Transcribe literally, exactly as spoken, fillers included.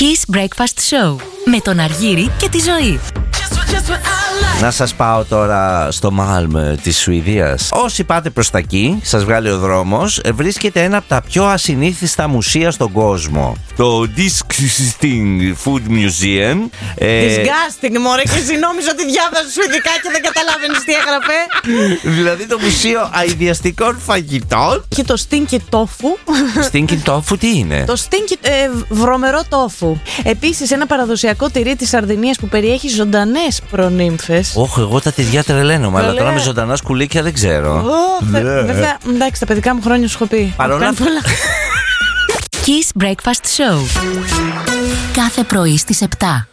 Kiss Breakfast Show με τον Αργύρη και τη Ζωή. Να σας πάω τώρα στο Μάλμ της Σουηδίας. Όσοι πάτε προς τα εκεί, σας βγάλει ο δρόμος, βρίσκεται ένα από τα πιο ασυνήθιστα μουσεία στον κόσμο. Το Disgusting Food Museum. Disgusting, μωρέ, και εσύ νόμιζα ότι διάβαζε σουηδικά και δεν καταλάβαινες τι έγραφε. Δηλαδή το Μουσείο Αηδιαστικών Φαγητών. Και το Stinky Tofu. Stinky Tofu τι είναι? Το Stinky ε, βρωμερό τόφου. Επίσης ένα παραδοσιακό τυρί της Σαρδινίας που περιέχει ζωντανές προνύμφες. Όχι, εγώ τα τυριά τρελαίνομαι, αλλά Καλέ. τώρα με ζωντανά σκουλίκια δεν ξέρω. Oh, θε, βέβαια, εντάξει, τα παιδικά μου χρόνια σου έχω πει. Παρόλα αυτά. Kiss Breakfast Show. Κάθε πρωί στις επτά.